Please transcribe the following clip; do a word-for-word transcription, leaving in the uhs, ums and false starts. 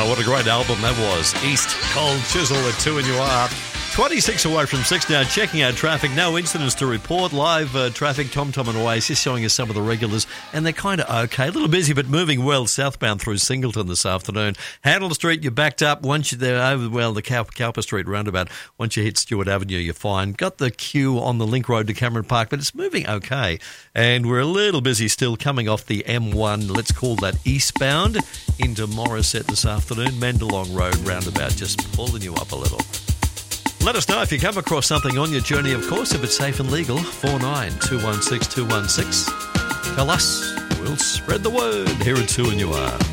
what a great album that was. East Cold Chisel at two and you are. twenty-six away from six now, checking out traffic. No incidents to report. Live uh, traffic, TomTom and Oasis showing us some of the regulars, and they're kind of okay. A little busy, but moving well southbound through Singleton this afternoon. Handle Street, you're backed up. Once you're there over, well, the Cal- Cowper Street roundabout, once you hit Stewart Avenue, you're fine. Got the queue on the Link Road to Cameron Park, but it's moving okay. And we're a little busy still coming off the M one, let's call that eastbound, into Morisset this afternoon. Mendelong Road roundabout, just pulling you up a little. Let us know if you come across something on your journey, of course, if it's safe and legal. four nine two one six two one six. Tell us. We'll spread the word here at two and you are.